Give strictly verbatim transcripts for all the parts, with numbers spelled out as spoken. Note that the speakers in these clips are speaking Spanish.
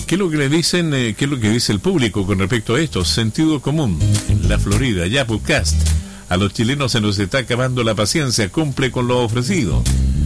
¿Qué es lo que le dicen, eh, qué es lo que dice el público con respecto a esto? Sentido común. En la Florida, ya Podcast. A los chilenos se nos está acabando la paciencia. Cumple con lo ofrecido.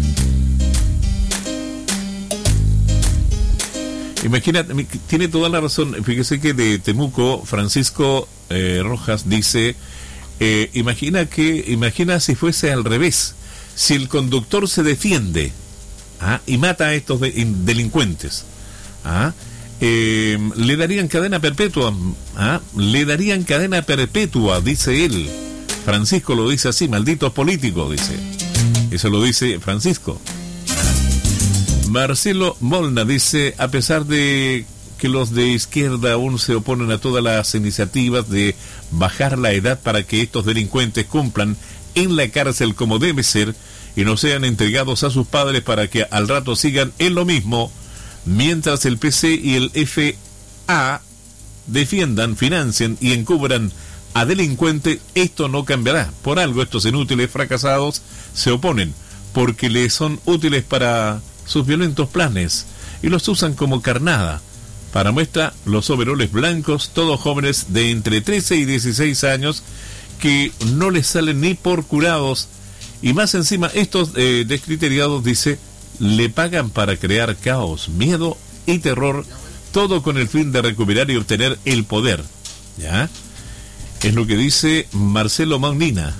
Imagina, tiene toda la razón. Fíjese que de Temuco, Francisco eh, Rojas dice, eh, imagina que, imagina si fuese al revés, si el conductor se defiende, ¿ah?, y mata a estos de, in, delincuentes, ¿ah?, eh, le darían cadena perpetua, ¿ah?, le darían cadena perpetua, dice él. Francisco lo dice así, malditos políticos, dice. Eso lo dice Francisco. Marcelo Molna dice, a pesar de que los de izquierda aún se oponen a todas las iniciativas de bajar la edad para que estos delincuentes cumplan en la cárcel como debe ser y no sean entregados a sus padres para que al rato sigan en lo mismo, mientras el P C y el F A defiendan, financien y encubran a delincuentes, esto no cambiará. Por algo estos inútiles fracasados se oponen, porque les son útiles para sus violentos planes y los usan como carnada. Para muestra, los overoles blancos, todos jóvenes de entre trece y dieciséis años que no les salen ni por curados, y más encima estos eh, descriteriados, dice, le pagan para crear caos, miedo y terror, todo con el fin de recuperar y obtener el poder. ¿Ya? Es lo que dice Marcelo Magnina.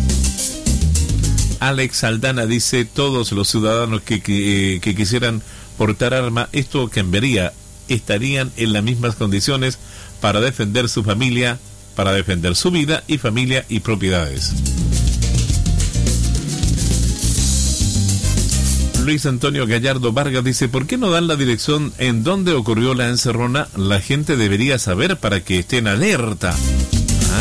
Alex Aldana dice, todos los ciudadanos que, que, que quisieran portar arma, esto cambiaría, estarían en las mismas condiciones para defender su familia, para defender su vida y familia y propiedades. Luis Antonio Gallardo Vargas dice, ¿por qué no dan la dirección en donde ocurrió la encerrona? La gente debería saber para que estén alerta.